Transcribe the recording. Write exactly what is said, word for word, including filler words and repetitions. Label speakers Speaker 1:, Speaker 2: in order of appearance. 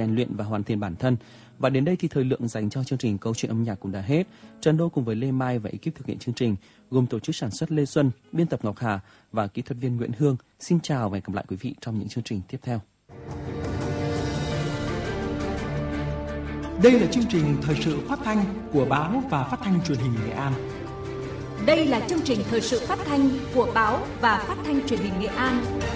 Speaker 1: rèn luyện và hoàn thiện bản thân. Và đến đây thì thời lượng dành cho chương trình Câu chuyện âm nhạc cũng đã hết. Trần Đô cùng với Lê Mai và ekip thực hiện chương trình gồm tổ chức sản xuất Lê Xuân, biên tập Ngọc Hà và kỹ thuật viên Nguyễn Hương. Xin chào và hẹn gặp lại quý vị trong những chương trình tiếp theo.
Speaker 2: Đây là chương trình thời sự phát thanh của báo và phát thanh truyền hình Nghệ An.
Speaker 3: Đây là chương trình thời sự phát thanh của báo và phát thanh truyền hình Nghệ An.